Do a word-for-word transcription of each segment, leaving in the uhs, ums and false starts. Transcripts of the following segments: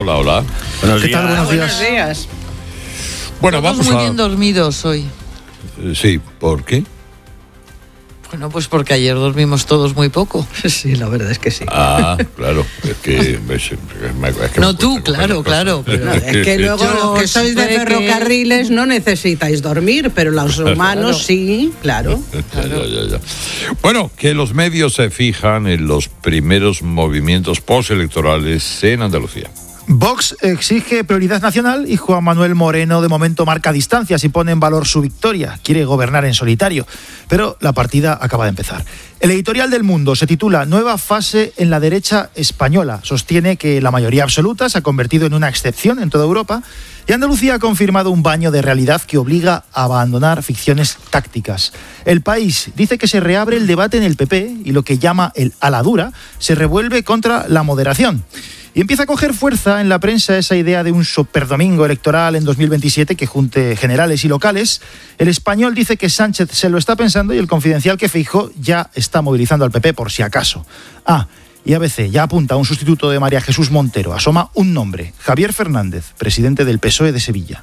Hola, hola. Buenos ¿Qué días. tal? Buenos días. Buenos días. Bueno, Todos vamos muy a... bien dormidos hoy. Eh, Sí, ¿por qué? Bueno, pues porque ayer dormimos todos muy poco. Sí, la verdad es que sí. Ah, claro, es que... Es, es que No me tú, cuesta claro, coger claro, cosas. pero- No, es que luego Yo los que sois de sé que- ferrocarriles no necesitáis dormir, pero los humanos Claro. sí, claro. Ya, ya, ya, ya. Bueno, que los medios se fijan en los primeros movimientos postelectorales en Andalucía. Vox exige prioridad nacional y Juan Manuel Moreno de momento marca distancias y pone en valor su victoria. Quiere gobernar en solitario, pero la partida acaba de empezar. El editorial del Mundo se titula Nueva fase en la derecha española. Sostiene que la mayoría absoluta se ha convertido en una excepción en toda Europa y Andalucía ha confirmado un baño de realidad que obliga a abandonar ficciones tácticas. El País dice que se reabre el debate en el P P y lo que llama el ala dura se revuelve contra la moderación. Y empieza a coger fuerza en la prensa esa idea de un superdomingo electoral en dos mil veintisiete que junte generales y locales. El Español dice que Sánchez se lo está pensando y el Confidencial que Feijóo ya está movilizando al P P por si acaso. Ah, y A B C ya apunta a un sustituto de María Jesús Montero. Asoma un nombre, Javier Fernández, presidente del P S O E de Sevilla.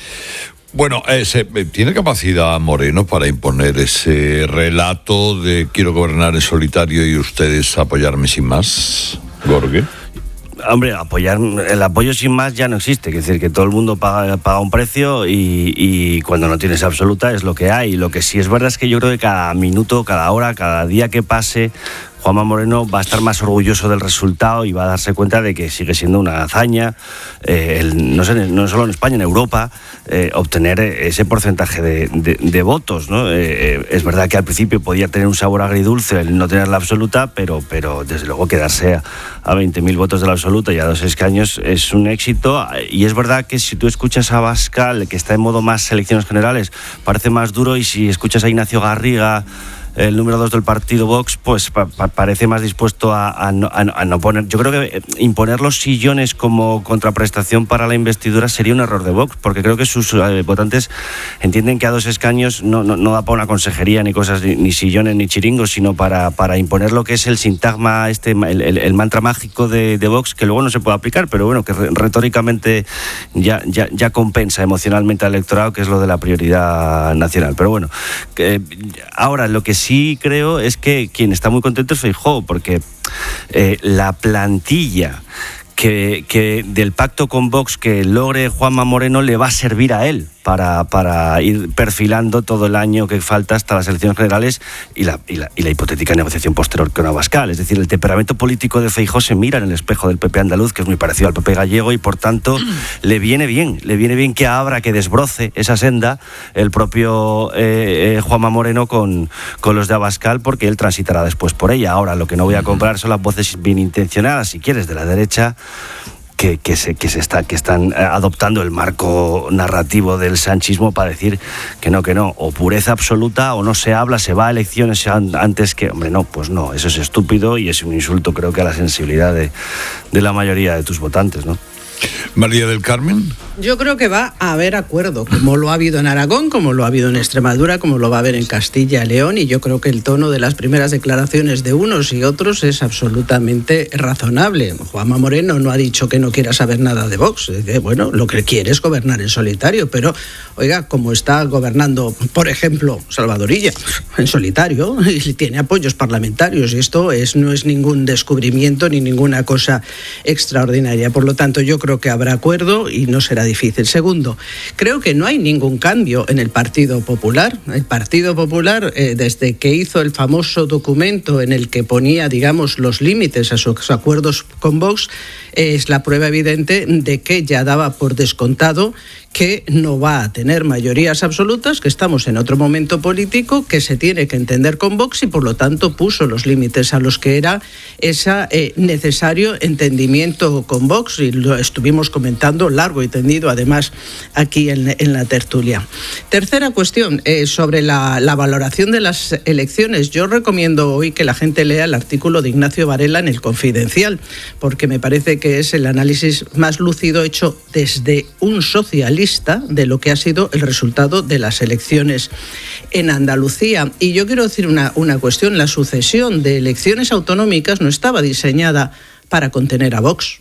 Bueno, ese, ¿tiene capacidad Moreno para imponer ese relato de quiero gobernar en solitario y ustedes apoyarme sin más, Gorge? Hombre, apoyar, el apoyo sin más ya no existe, es decir, que todo el mundo paga, paga un precio y, y cuando no tienes absoluta es lo que hay. Lo que sí es verdad es que yo creo que cada minuto, cada hora, cada día que pase, Juanma Moreno va a estar más orgulloso del resultado y va a darse cuenta de que sigue siendo una hazaña, eh, el, no sé, no solo en España, en Europa, eh, obtener ese porcentaje de, de, de votos, ¿no? Eh, es verdad que al principio podía tener un sabor agridulce el no tener la absoluta, pero, pero desde luego quedarse a, a veinte mil votos de la absoluta y a dos escaños es un éxito. Y es verdad que si tú escuchas a Abascal, que está en modo más elecciones generales, parece más duro, y si escuchas a Ignacio Garriga, el número dos del partido Vox, pues pa- pa- parece más dispuesto a, a, no, a, a no poner... Yo creo que imponer los sillones como contraprestación para la investidura sería un error de Vox, porque creo que sus eh, votantes entienden que a dos escaños no, no, no da para una consejería, ni cosas, ni, ni sillones, ni chiringos, sino para, para imponer lo que es el sintagma, este, el, el, el mantra mágico de, de Vox, que luego no se puede aplicar, pero bueno, que re- retóricamente ya, ya, ya compensa emocionalmente al electorado, que es lo de la prioridad nacional. Pero bueno, que, ahora lo que sí creo es que quien está muy contento es Feijóo, porque eh, la plantilla que, que del pacto con Vox que logre Juanma Moreno le va a servir a él para, para ir perfilando todo el año que falta hasta las elecciones generales y la, y la, y la hipotética negociación posterior con Abascal. Es decir, el temperamento político de Feijóo se mira en el espejo del P P andaluz, que es muy parecido al P P gallego, y por tanto le viene bien, le viene bien que abra, que desbroce esa senda el propio eh, eh, Juanma Moreno con, con los de Abascal, porque él transitará después por ella. Ahora, lo que no voy a comprar son las voces bien intencionadas, si quieres, de la derecha, Que, que, se, que, se está, que están adoptando el marco narrativo del sanchismo para decir que no, que no, o pureza absoluta, o no se habla, se va a elecciones antes que... Hombre, no, pues no, eso es estúpido y es un insulto, creo que a la sensibilidad de, de la mayoría de tus votantes, ¿no? María del Carmen. Yo creo que va a haber acuerdo, como lo ha habido en Aragón, como lo ha habido en Extremadura, como lo va a haber en Castilla y León, y yo creo que el tono de las primeras declaraciones de unos y otros es absolutamente razonable. Juanma Moreno no ha dicho que no quiera saber nada de Vox, que, bueno, lo que quiere es gobernar en solitario, pero, oiga, como está gobernando, por ejemplo, Salvador Illa, en solitario, y tiene apoyos parlamentarios, y esto es, no es ningún descubrimiento ni ninguna cosa extraordinaria. Por lo tanto, yo creo que habrá acuerdo y no será difícil. Segundo, creo que no hay ningún cambio en el Partido Popular. El Partido Popular, eh, desde que hizo el famoso documento en el que ponía, digamos, los límites a sus acuerdos con Vox, eh, es la prueba evidente de que ya daba por descontado que no va a tener mayorías absolutas, que estamos en otro momento político, que se tiene que entender con Vox, y por lo tanto puso los límites a los que era ese eh, necesario entendimiento con Vox, y lo estuvimos comentando largo y tendido además aquí en, en la tertulia. Tercera cuestión, eh, sobre la, la valoración de las elecciones. Yo recomiendo hoy que la gente lea el artículo de Ignacio Varela en El Confidencial, porque me parece que es el análisis más lúcido hecho desde un socialista de lo que ha sido el resultado de las elecciones en Andalucía. Y yo quiero decir una, una cuestión: la sucesión de elecciones autonómicas no estaba diseñada para contener a Vox.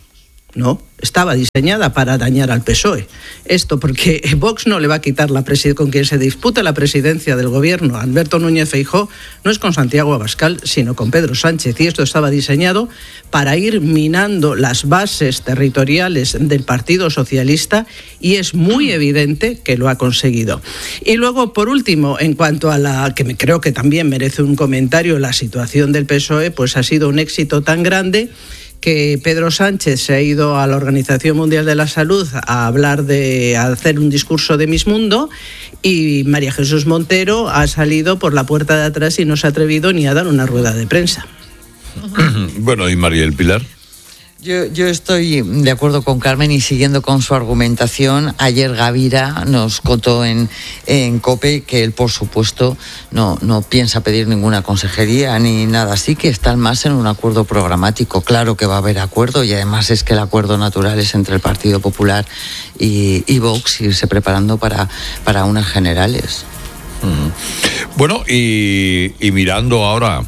No, estaba diseñada para dañar al P S O E. Esto porque Vox no le va a quitar la presidencia, con quien se disputa la presidencia del gobierno, Alberto Núñez Feijóo, no es con Santiago Abascal, sino con Pedro Sánchez. Y esto estaba diseñado para ir minando las bases territoriales del Partido Socialista y es muy evidente que lo ha conseguido. Y luego, por último, en cuanto a la, que creo que también merece un comentario, la situación del P S O E, pues ha sido un éxito tan grande que Pedro Sánchez se ha ido a la Organización Mundial de la Salud a hablar de, a hacer un discurso de Miss Mundo, y María Jesús Montero ha salido por la puerta de atrás y no se ha atrevido ni a dar una rueda de prensa. Bueno, ¿y María del Pilar? Yo, yo estoy de acuerdo con Carmen y siguiendo con su argumentación. Ayer Gavira nos contó en, en COPE que él, por supuesto, no, no piensa pedir ninguna consejería ni nada así, que están más en un acuerdo programático. Claro que va a haber acuerdo, y además es que el acuerdo natural es entre el Partido Popular y, y Vox, irse preparando para, para unas generales. Uh-huh. Bueno, y, y mirando ahora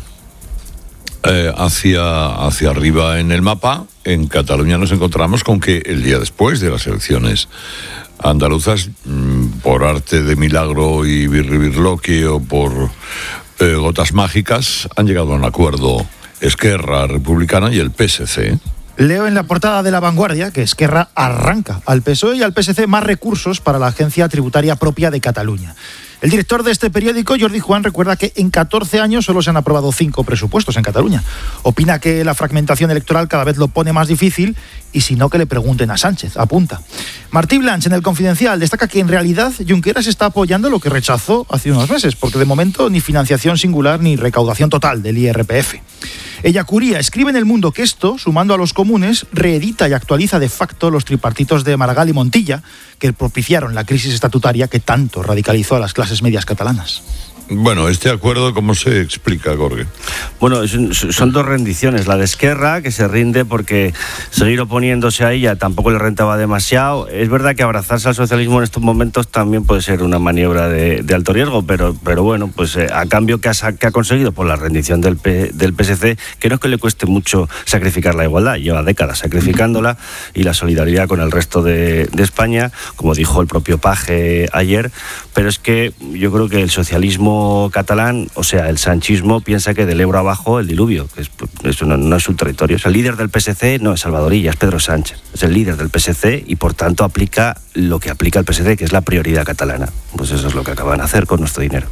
eh, hacia, hacia arriba en el mapa, en Cataluña nos encontramos con que el día después de las elecciones andaluzas, por arte de milagro y birribirloque o por eh, gotas mágicas, han llegado a un acuerdo Esquerra Republicana y el P S C. Leo en la portada de La Vanguardia que Esquerra arranca al P S O E y al P S C más recursos para la agencia tributaria propia de Cataluña. El director de este periódico, Jordi Juan, recuerda que en catorce años solo se han aprobado cinco presupuestos en Cataluña. Opina que la fragmentación electoral cada vez lo pone más difícil y si no, que le pregunten a Sánchez, apunta. Martí Blanch, en El Confidencial, destaca que en realidad Junqueras está apoyando lo que rechazó hace unos meses, porque de momento ni financiación singular ni recaudación total del I R P F. Ella Curía escribe en El Mundo que esto, sumando a los comunes, reedita y actualiza de facto los tripartitos de Maragall y Montilla, que propiciaron la crisis estatutaria que tanto radicalizó a las clases medias catalanas. Bueno, este acuerdo, ¿cómo se explica, Jorge? Bueno, son dos rendiciones. La de Esquerra, que se rinde porque seguir oponiéndose a ella tampoco le rentaba demasiado. Es verdad que abrazarse al socialismo en estos momentos también puede ser una maniobra de, de alto riesgo, pero, pero bueno, pues eh, a cambio que ha, que ha conseguido por la rendición del, P, del P S C, que no es que le cueste mucho sacrificar la igualdad, lleva décadas sacrificándola, y la solidaridad con el resto de, de España, como dijo el propio Page ayer, pero es que yo creo que el socialismo catalán, o sea, el sanchismo, piensa que del Ebro abajo el diluvio, que es, eso no, no es su territorio. O sea, el líder del P S C no es Salvador Illa, es Pedro Sánchez. Es el líder del P S C y por tanto aplica lo que aplica el P S C, que es la prioridad catalana. Pues eso es lo que acaban de hacer con nuestro dinero.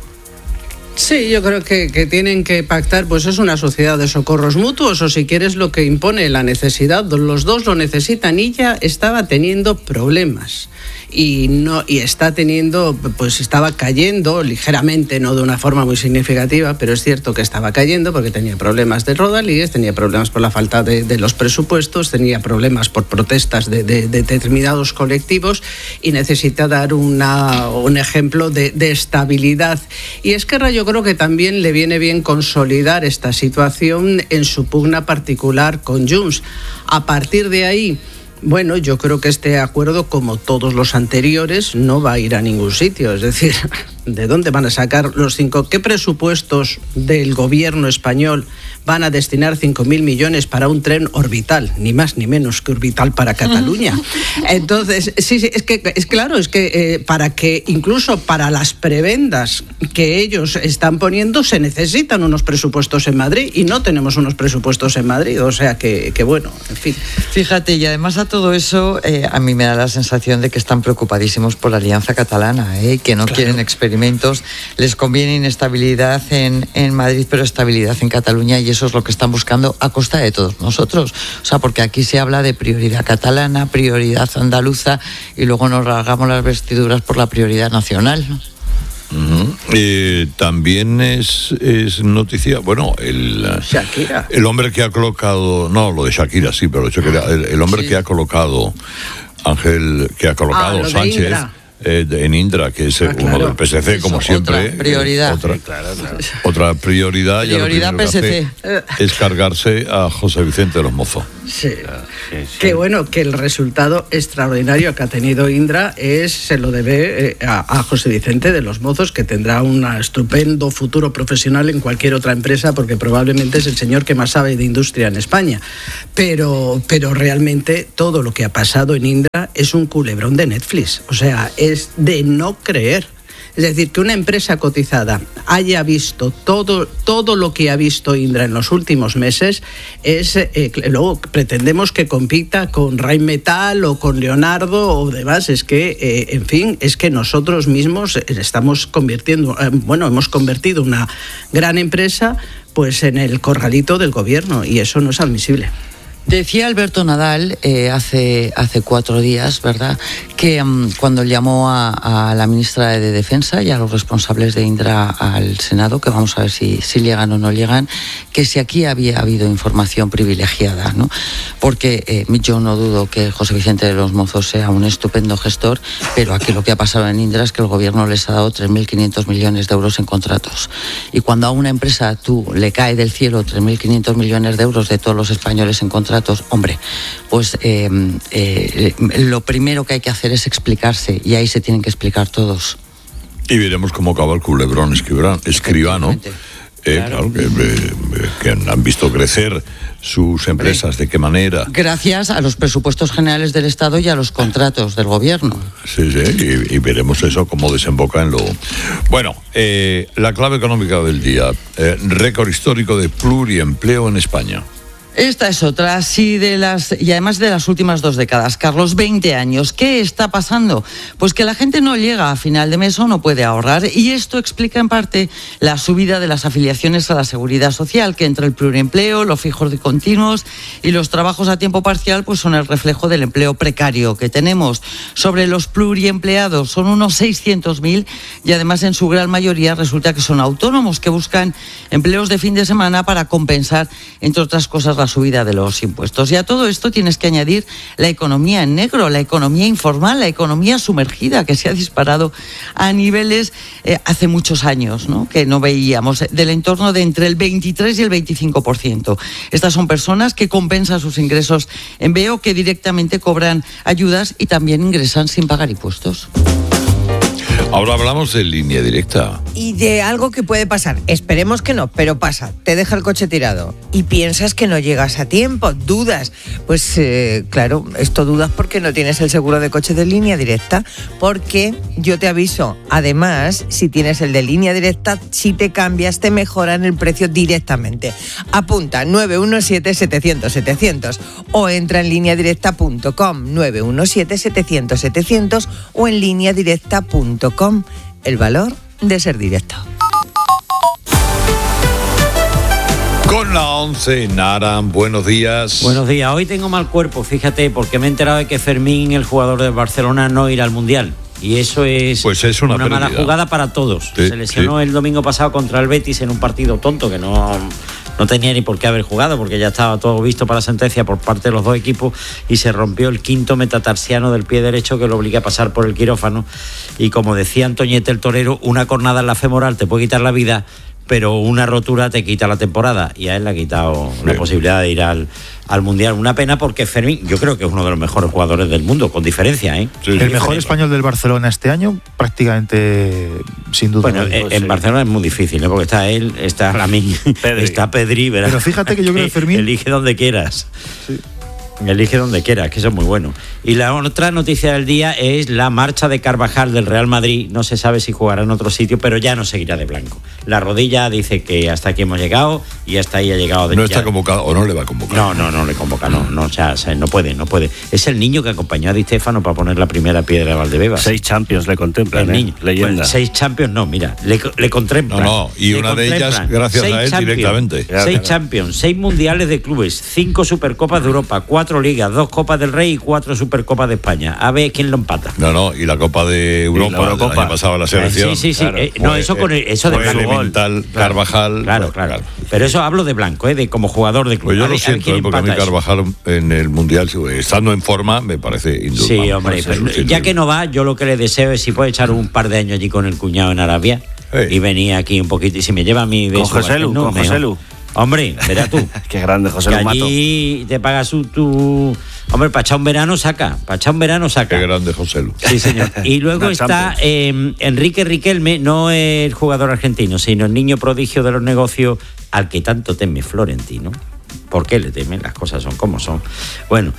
Sí, yo creo que, que tienen que pactar, pues es una sociedad de socorros mutuos, o si quieres lo que impone la necesidad, los dos lo necesitan. Ella estaba teniendo problemas y no y está teniendo, pues estaba cayendo ligeramente, no de una forma muy significativa, pero es cierto que estaba cayendo porque tenía problemas de rodalíes, tenía problemas por la falta de, de los presupuestos, tenía problemas por protestas de, de, de determinados colectivos y necesita dar una, un ejemplo de, de estabilidad. Y Esquerra, yo creo que también le viene bien consolidar esta situación en su pugna particular con Junts. A partir de ahí, bueno, yo creo que este acuerdo, como todos los anteriores, no va a ir a ningún sitio. Es decir, ¿de dónde van a sacar los cinco? ¿Qué presupuestos del gobierno español van a destinar cinco mil millones para un tren orbital? Ni más ni menos que orbital para Cataluña. Entonces, sí, sí, es que es claro, es que eh, para que incluso para las prebendas que ellos están poniendo se necesitan unos presupuestos en Madrid y no tenemos unos presupuestos en Madrid. O sea que, que bueno, en fin. Fíjate, y además a todo eso, eh, a mí me da la sensación de que están preocupadísimos por la Alianza Catalana, eh, que no claro. quieren experimentos, les conviene inestabilidad en, en Madrid, pero estabilidad en Cataluña, y eso es lo que están buscando a costa de todos nosotros. O sea, porque aquí se habla de prioridad catalana, prioridad andaluza, y luego nos rasgamos las vestiduras por la prioridad nacional. Uh-huh. Eh, también es, es noticia, bueno, el, Shakira. el hombre que ha colocado, no, lo de Shakira sí, pero Shakira, el, el hombre sí. que ha colocado, Ángel, que ha colocado ah, Sánchez, eh, en Indra, que es ah, uno claro. del P S C, como Eso, siempre. Otra prioridad. Eh, otra, sí, claro, claro. otra prioridad. Prioridad P S C. Que es cargarse a José Vicente de los Mozos. Sí. Sí, sí. Que bueno, que el resultado extraordinario que ha tenido Indra es, se lo debe eh, a, a José Vicente de los Mozos, que tendrá un estupendo futuro profesional en cualquier otra empresa, porque probablemente es el señor que más sabe de industria en España. Pero, pero realmente todo lo que ha pasado en Indra es un culebrón de Netflix. O sea, es de no creer. Es decir, que una empresa cotizada haya visto todo, todo lo que ha visto Indra en los últimos meses, es eh, luego pretendemos que compita con Rheinmetall o con Leonardo o demás. Es que, eh, en fin, es que nosotros mismos estamos convirtiendo, eh, bueno, hemos convertido una gran empresa pues en el corralito del gobierno, y eso no es admisible. Decía Alberto Nadal eh, hace, hace cuatro días, ¿verdad?, que um, cuando llamó a, a la ministra de Defensa y a los responsables de Indra al Senado, que vamos a ver si, si llegan o no llegan, que si aquí había habido información privilegiada, ¿no? Porque eh, yo no dudo que José Vicente de los Mozos sea un estupendo gestor, pero aquí lo que ha pasado en Indra es que el gobierno les ha dado tres mil quinientos millones de euros en contratos. Y cuando a una empresa tú le cae del cielo tres mil quinientos millones de euros de todos los españoles en contratos, hombre, pues eh, eh, lo primero que hay que hacer es explicarse, y ahí se tienen que explicar todos. Y veremos cómo acaba el culebrón escribano. Eh, claro, claro que, eh, que han visto crecer sus empresas, ¿de qué manera? Gracias a los presupuestos generales del Estado y a los contratos del gobierno. Sí, sí, y, y veremos eso cómo desemboca en lo... Bueno, eh, la clave económica del día, eh, récord histórico de pluriempleo en España. Esta es otra, sí, de las, y además de las últimas dos décadas, Carlos, veinte años. ¿Qué está pasando? Pues que la gente no llega a final de mes o no puede ahorrar, y esto explica en parte la subida de las afiliaciones a la Seguridad Social, que entre el pluriempleo, los fijos de continuos y los trabajos a tiempo parcial, pues son el reflejo del empleo precario que tenemos. Sobre los pluriempleados son unos seiscientos mil, y además en su gran mayoría resulta que son autónomos que buscan empleos de fin de semana para compensar, entre otras cosas, la subida de los impuestos. Y a todo esto tienes que añadir la economía en negro, la economía informal, la economía sumergida, que se ha disparado a niveles eh, hace muchos años, ¿no?, que no veíamos, del entorno de entre el veintitrés y el veinticinco por ciento. Estas son personas que compensan sus ingresos en B E O, que directamente cobran ayudas y también ingresan sin pagar impuestos. Ahora hablamos de línea directa. Y de algo que puede pasar. Esperemos que no, pero pasa. Te deja el coche tirado y piensas que no llegas a tiempo. Dudas. Pues eh, claro, esto dudas porque no tienes el seguro de coche de línea directa. Porque yo te aviso, además, si tienes el de línea directa, si te cambias, te mejoran el precio directamente. Apunta nueve uno siete, setecientos, setecientos o entra en línea directa punto com, nueve uno siete, setecientos, setecientos o en línea directa punto com. El valor de ser directo. Con la once, Naran, buenos días. Buenos días. Hoy tengo mal cuerpo, fíjate, porque me he enterado de que Fermín, el jugador de Barcelona, no irá al Mundial. Y eso es, pues es una, una mala jugada para todos. Sí, se lesionó sí. el domingo pasado contra el Betis en un partido tonto que no, no tenía ni por qué haber jugado, porque ya estaba todo visto para sentencia por parte de los dos equipos, y se rompió el quinto metatarsiano del pie derecho, que lo obliga a pasar por el quirófano. Y como decía Antoñete el torero, una cornada en la femoral te puede quitar la vida, pero una rotura te quita la temporada, y a él le ha quitado Bien. la posibilidad de ir al, al Mundial. Una pena, porque Fermín, yo creo que es uno de los mejores jugadores del mundo, con diferencia, ¿eh? Sí, el sí, mejor sí. español del Barcelona este año, prácticamente, sin duda. Bueno, en, en Barcelona es muy difícil, ¿eh? Porque está él, está Lamine, está Pedri, ¿verdad? Pero fíjate que yo creo que Fermín... Elige donde quieras. Sí. Elige donde quieras, que eso es muy bueno. Y la otra noticia del día es la marcha de Carvajal del Real Madrid. No se sabe si jugará en otro sitio, pero ya no seguirá de blanco. La rodilla dice que hasta aquí hemos llegado, y hasta ahí ha llegado. De ¿No está convocado o no le va a convocar? No, no, no le convoca, no, no, o sea, o sea, no puede, no puede. Es el niño que acompañó a Di Stéfano para poner la primera piedra de Valdebebas. Seis Champions le contemplan, el niño. ¿eh? Leyenda. Pues seis Champions, no, mira, le, le contemplan. No, no, y una de ellas gracias seis a él Champions, directamente. Seis Champions, seis Mundiales de clubes, cinco Supercopas de Europa, cuatro cuatro ligas, dos Copas del Rey y cuatro Supercopas de España. A ver quién lo empata. No, no, y la Copa de Europa, la Eurocopa. del año pasado la selección. Sí, sí, sí. Claro, eh, no, fue, eso con el, eso de fue Blanco. Elemental, Claro, Carvajal. Claro, claro, claro. Pero eso hablo de Blanco, ¿eh? De como jugador de club. Pues yo A lo ver- a ver siento, quién eh, porque a mí empata eso. Carvajal en el Mundial, estando en forma, me parece indudable. Sí, hombre, pero ya que no va, yo lo que le deseo es si puede echar un par de años allí con el cuñado en Arabia y venir aquí un poquito. Y si me lleva a mí de Con su José Lu, barquero, con mejor. José Lu. Hombre, verás tú. Qué grande, José que Lu Mato. allí te pagas su, tu... Hombre, para echar un verano saca. Para echar un verano saca. Qué grande José Lu. Sí, señor. Y luego La está Champions. eh, Enrique Riquelme, no el jugador argentino, sino el niño prodigio de los negocios al que tanto teme Florentino. ¿Por qué le temen? Las cosas son como son. Bueno,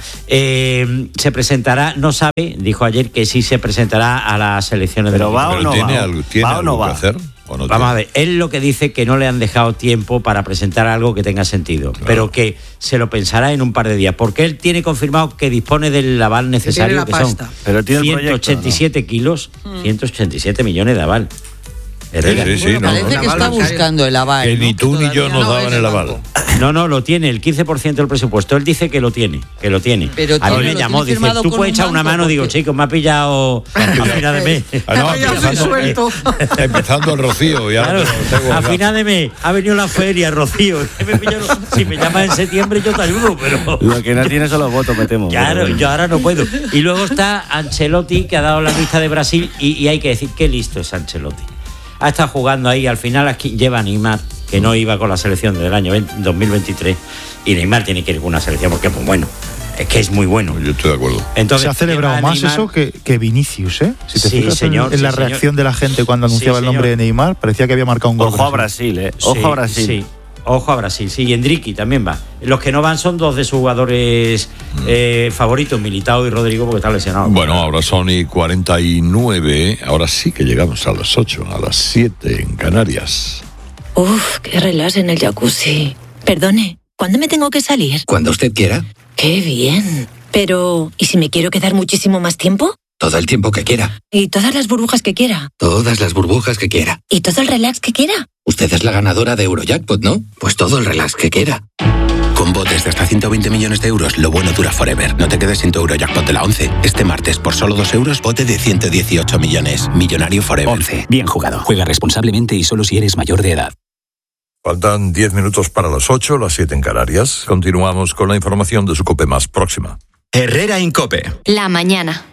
eh, se presentará, no sabe, dijo ayer que sí se presentará a las elecciones Pero del va o Pero no ¿tiene va? algo, ¿tiene ¿Va o no algo va? que hacer? ¿O no Vamos a tiene? ver, él lo que dice que no le han dejado tiempo para presentar algo que tenga sentido, pero que se lo pensará en un par de días, porque él tiene confirmado que dispone del aval necesario, la que pasta. son Pero tiene el ciento proyecto, ochenta y siete kilos, ciento ochenta y siete millones de aval. Herrera. Sí, sí, Bueno, no, parece no. que El está aval bancario. buscando el aval. Que ¿no? ni tú Que ni yo todavía nos no, daban es el el aval. banco. No, no, lo tiene, el quince por ciento del presupuesto. Él dice que lo tiene, que lo tiene. Pero a tiene- mí me lo llamó, tiene dice, firmado tú con puedes un echar una banco mano. Digo, porque- chico, me ha pillado a final de mes. Ah, no, Ya empezando, estoy suelto. empezando el Rocío. Ya Claro, te lo tengo a acá. final de mes ha venido la feria, Rocío. que me pilló- si me llamas en septiembre yo te ayudo, pero... Lo que no tiene son los votos, me temo. Claro, yo ahora no puedo. Y luego está Ancelotti, que ha dado la lista de Brasil, y, y hay que decir qué listo es Ancelotti. Ha estado jugando ahí, al final aquí lleva a Neymar, que no iba con la selección del año veinte dos mil veintitrés, y Neymar tiene que ir con una selección porque es muy bueno, es que es muy bueno. Yo estoy de acuerdo. Entonces, Se ha celebrado lleva a más Neymar- eso que, que Vinicius, ¿eh? Si te Sí, fijas en- señor, en, la sí, señor. reacción de la gente cuando anunciaba Sí, el nombre señor. de Neymar, parecía que había marcado un gol. Ojo a Brasil, ¿eh? Ojo Sí, a Brasil. Sí, ojo a Brasil. Sí, y Endricky también va. Los que no van son dos de sus jugadores eh, favoritos, Militao y Rodrigo, porque están lesionados. Bueno, ahora son y cuarenta y nueve. Ahora sí que llegamos a las ocho, a las siete en Canarias. Uf, qué relax en el jacuzzi. Perdone, ¿cuándo me tengo que salir? Cuando usted quiera, Qué bien. Pero, ¿y si me quiero quedar muchísimo más tiempo? todo el tiempo que quiera, ¿Y todas las burbujas que quiera? todas las burbujas que quiera. ¿Y todo el relax que quiera? Usted es la ganadora de Eurojackpot, ¿no? Pues todo el relax que quiera. Con botes de hasta ciento veinte millones de euros, lo bueno dura forever. No te quedes sin tu Eurojackpot de la once. Este martes, por solo dos euros, bote de ciento dieciocho millones. Millonario forever. once. Bien jugado. Juega responsablemente y solo si eres mayor de edad. Faltan diez minutos para las ocho, las siete en Canarias. Continuamos con la información de su COPE más próxima. Herrera Incope. La mañana.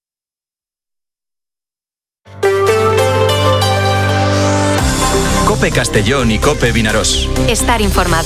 Cope Castellón i Cope Vinaròs. Estar informado.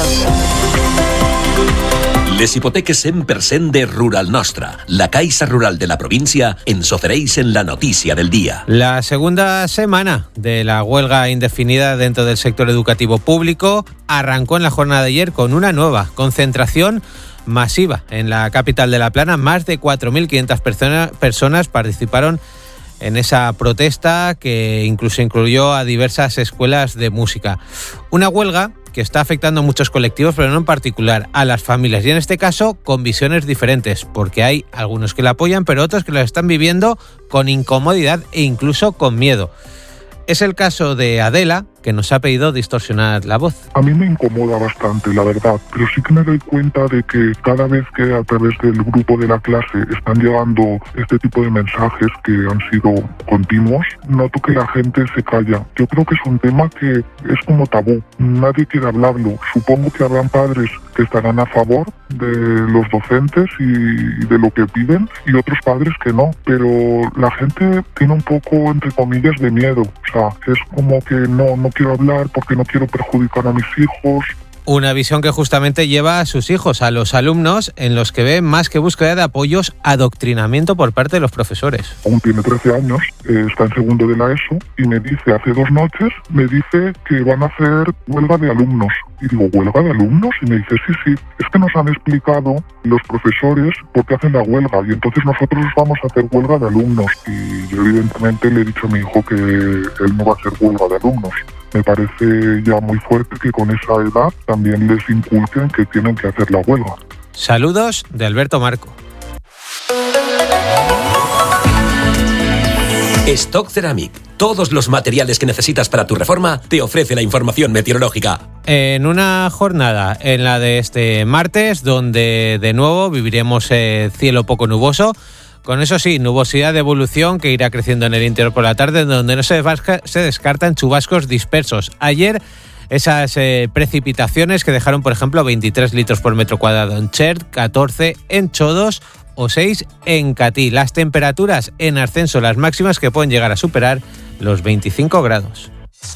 Les hipoteques cent per cent de Rural Nostra, la Caixa Rural de la província, ens ofereix en la notícia del día. La segunda semana de la huelga indefinida dentro del sector educativo público arrancó en la jornada de ayer con una nueva concentración masiva en la capital de La Plana. Más de cuatro mil quinientas persona, personas participaron en esa protesta que incluso incluyó a diversas escuelas de música. Una huelga que está afectando a muchos colectivos, pero no en particular a las familias, y en este caso con visiones diferentes, porque hay algunos que la apoyan, pero otros que la están viviendo con incomodidad e incluso con miedo. Es el caso de Adela, que nos ha pedido distorsionar la voz. A mí me incomoda bastante, la verdad, pero sí que me doy cuenta de que cada vez que a través del grupo de la clase están llegando este tipo de mensajes que han sido continuos, noto que la gente se calla. Yo creo que es un tema que es como tabú, nadie quiere hablarlo. Supongo que habrán padres que estarán a favor de los docentes y de lo que piden y otros padres que no, pero la gente tiene un poco, entre comillas, de miedo. O sea, es como que no, no quiero hablar porque no quiero perjudicar a mis hijos. Una visión que justamente lleva a sus hijos, a los alumnos, en los que ven más que búsqueda de apoyos, adoctrinamiento por parte de los profesores. Aún tiene trece años, eh, está en segundo de la ESO y me dice, hace dos noches, me dice que van a hacer huelga de alumnos. Y digo, ¿huelga de alumnos? Y me dice, sí, sí, es que nos han explicado los profesores por qué hacen la huelga y entonces nosotros vamos a hacer huelga de alumnos. Y yo evidentemente le he dicho a mi hijo que él no va a hacer huelga de alumnos. Me parece ya muy fuerte que con esa edad también les inculquen que tienen que hacer la huelga. Saludos de Alberto Marco. Stock Ceramic. Todos los materiales que necesitas para tu reforma te ofrece la información meteorológica. En una jornada en la de este martes, donde de nuevo viviremos eh, cielo poco nuboso, con eso sí, nubosidad de evolución que irá creciendo en el interior por la tarde, donde no se, desvasca, se descartan chubascos dispersos. Ayer esas eh, precipitaciones que dejaron, por ejemplo, veintitrés litros por metro cuadrado en Chert, catorce en Chodos o seis en Catí. Las temperaturas en ascenso, las máximas que pueden llegar a superar los veinticinco grados.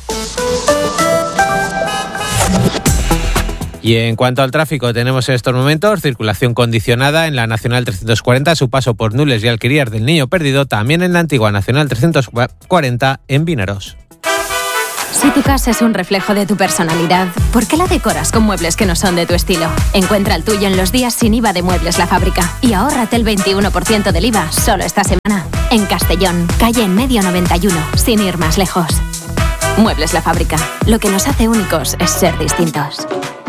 Y en cuanto al tráfico, tenemos en estos momentos circulación condicionada en la Nacional trescientos cuarenta, su paso por Nules y Alquerías del Niño Perdido, también en la antigua Nacional trescientos cuarenta en Vinaroz. Si tu casa es un reflejo de tu personalidad, ¿por qué la decoras con muebles que no son de tu estilo? Encuentra el tuyo en los días sin I V A de Muebles La Fábrica y ahórrate el veintiuno por ciento del I V A solo esta semana. En Castellón, calle en medio noventa y uno, sin ir más lejos. Muebles La Fábrica. Lo que nos hace únicos es ser distintos.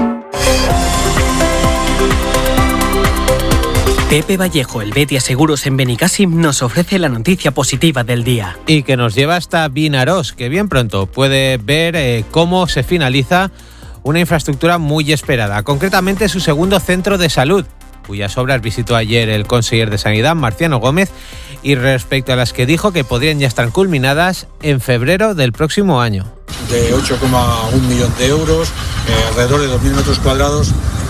Pepe Vallejo, el Betia Seguros en Benicàssim, nos ofrece la noticia positiva del día. Y que nos lleva hasta Vinaroz, que bien pronto puede ver eh, cómo se finaliza una infraestructura muy esperada, concretamente su segundo centro de salud, cuyas obras visitó ayer el conseller de Sanidad, Marciano Gómez, y respecto a las que dijo que podrían ya estar culminadas en febrero del próximo año. De ocho coma uno millón de euros, eh, alrededor de dos mil metros cuadrados,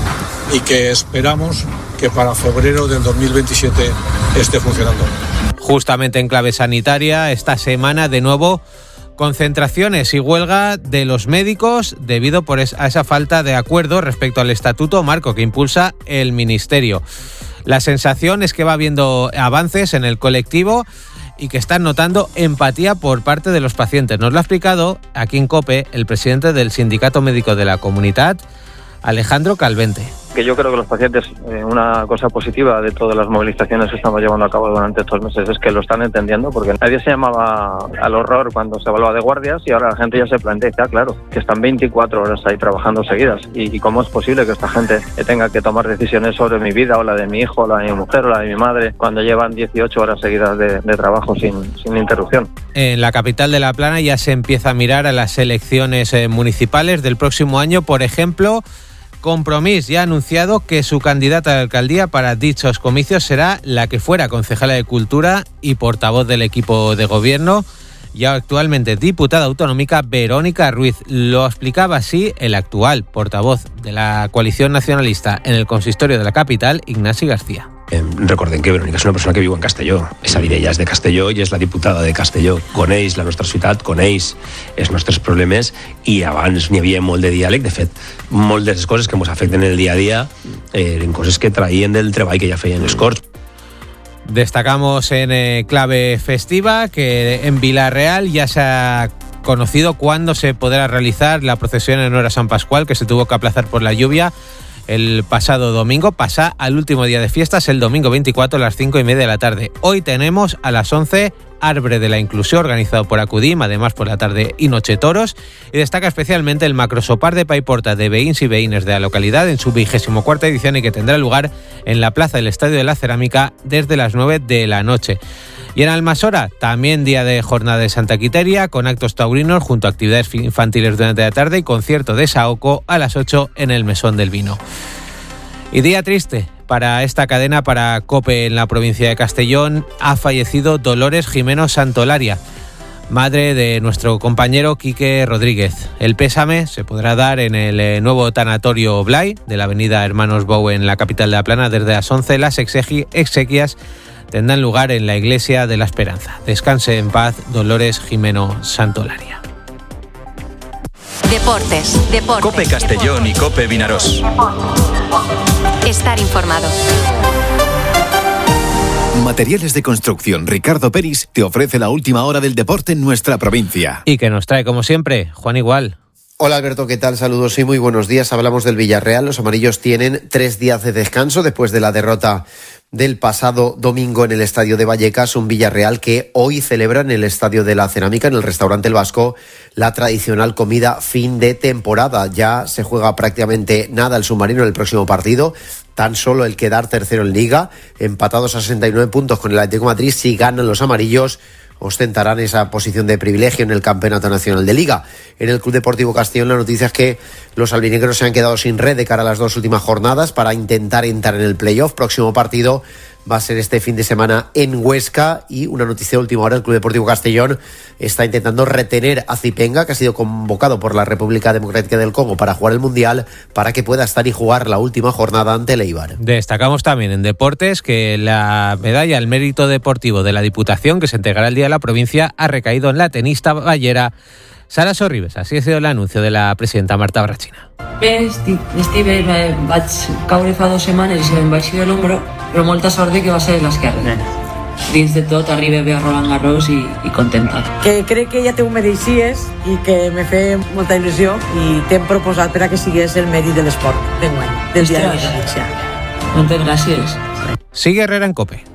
y que esperamos que para febrero del dos mil veintisiete esté funcionando. Justamente en clave sanitaria, esta semana de nuevo concentraciones y huelga de los médicos debido por a esa falta de acuerdo respecto al estatuto marco que impulsa el Ministerio. La sensación es que va habiendo avances en el colectivo y que están notando empatía por parte de los pacientes. Nos lo ha explicado aquí en COPE el presidente del Sindicato Médico de la Comunidad, Alejandro Calvente. Que yo creo que los pacientes, eh, una cosa positiva de todas las movilizaciones que estamos llevando a cabo durante estos meses es que lo están entendiendo, porque nadie se llamaba al horror cuando se hablaba de guardias y ahora la gente ya se plantea, ah, claro, que están veinticuatro horas ahí trabajando seguidas y, y cómo es posible que esta gente tenga que tomar decisiones sobre mi vida o la de mi hijo, o la de mi mujer o la de mi madre cuando llevan dieciocho horas seguidas de, de trabajo sin, sin interrupción. En la capital de La Plana ya se empieza a mirar a las elecciones eh, municipales del próximo año. Por ejemplo, Compromís ya ha anunciado que su candidata a la alcaldía para dichos comicios será la que fuera concejala de Cultura y portavoz del equipo de gobierno, ya actualmente diputada autonómica, Verónica Ruiz. Lo explicaba así el actual portavoz de la coalición nacionalista en el consistorio de la capital, Ignasi García. Eh, recordem que Verónica és una persona que viu en Castelló. És a dir, ella és de Castelló i és la diputada de Castelló. Coneix la nostra ciutat, coneix els nostres problemes i abans n'hi havia molt de diàleg. De fet, moltes de les coses que ens afecten en el dia a dia eh, eren coses que traïen del treball que ja feien les Corts. Destacamos en eh, clave festiva que en Vila-real ya se ha conocido cuándo se podrá realizar la procesión en hora San Pascual, que se tuvo que aplazar por la lluvia el pasado domingo. Pasa al último día de fiestas, el domingo veinticuatro a las cinco y media de la tarde. Hoy tenemos a las once Arbre de la Inclusión, organizado por Acudim, además por la tarde y noche toros, y destaca especialmente el macrosopar de Paiporta de veïns y veïnes de la localidad en su vigésimo cuarta edición y que tendrá lugar en la plaza del Estadio de la Cerámica desde las nueve de la noche. Y en Almasora, también día de jornada de Santa Quiteria, con actos taurinos junto a actividades infantiles durante la tarde y concierto de Saoco a las ocho en el Mesón del Vino. Y día triste para esta cadena, para COPE en la provincia de Castellón. Ha fallecido Dolores Jimeno Santolaria, madre de nuestro compañero Quique Rodríguez. El pésame se podrá dar en el nuevo tanatorio Blay de la avenida Hermanos Bou en la capital de La Plana desde las once. Las exequias tendrán lugar en la Iglesia de la Esperanza. Descanse en paz, Dolores Jimeno Santolaria. Deportes, deportes. COPE Castellón y COPE Vinaroz. Estar informado. Materiales de Construcción Ricardo Peris te ofrece la última hora del deporte en nuestra provincia. Y que nos trae, como siempre, Juan Igual. Hola Alberto, ¿qué tal? Saludos y muy buenos días. Hablamos del Villarreal. Los amarillos tienen tres días de descanso después de la derrota del pasado domingo en el estadio de Vallecas, un Villarreal que hoy celebra en el estadio de la Cerámica, en el restaurante El Vasco, la tradicional comida fin de temporada. Ya se juega prácticamente nada el submarino en el próximo partido, tan solo el quedar tercero en Liga, empatados a sesenta y nueve puntos con el Atlético de Madrid. Si ganan los amarillos, ostentarán esa posición de privilegio en el Campeonato Nacional de Liga. En el Club Deportivo Castellón la noticia es que los albinegros se han quedado sin red de cara a las dos últimas jornadas para intentar entrar en el playoff. Próximo partido va a ser este fin de semana en Huesca, y una noticia de última hora: el Club Deportivo Castellón está intentando retener a Zipenga, que ha sido convocado por la República Democrática del Congo para jugar el Mundial, para que pueda estar y jugar la última jornada ante el Eibar. Destacamos también en deportes que la medalla al mérito deportivo de la Diputación, que se entregará el día de la provincia, ha recaído en la tenista ballera Sara Sorribes. Así ha sido el anuncio de la presidenta Marta Brachina. Bé, estic, estic bé, vaig caure fa dues setmanes i em vaig fer l'ombro, però molta sort que va ser l'esquerra. Dins de tot, arriba bé a Roland Garros i, i contenta. Que crec que ja te ho mereixies i que me fe molta il·lusió, i t'hem proposat per a que sigués el mèrit de l'esport d'enguany, del dia de la València. Moltes gràcies. Sigue Herrera en COPE.